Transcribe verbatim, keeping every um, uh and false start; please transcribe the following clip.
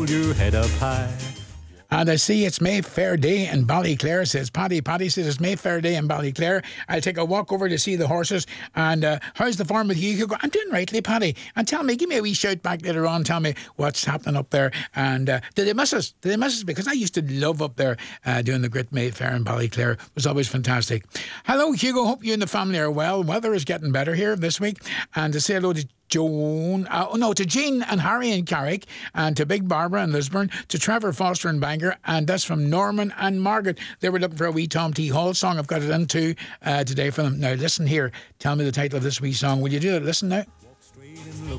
hold your head up high. And I see it's Mayfair Day in Ballyclare, says Paddy. Paddy says it's Mayfair Day in Ballyclare. I'll take a walk over to see the horses. And uh, how's the farm with you, Hugo? I'm doing rightly, Paddy. And tell me, give me a wee shout back later on. Tell me what's happening up there. And uh, did they miss us? Did they miss us? Because I used to love up there uh, doing the Great Mayfair in Ballyclare. It was always fantastic. Hello, Hugo. Hope you and the family are well. Weather is getting better here this week. And to say hello to Joan, uh, oh no, to Jean and Harry in Carrick, and to Big Barbara in Lisburn, to Trevor Foster in Bangor, and that's from Norman and Margaret. They were looking for a wee Tom T. Hall song. I've got it in too uh, today for them. Now listen here, tell me the title of this wee song. Will you do it? Listen now.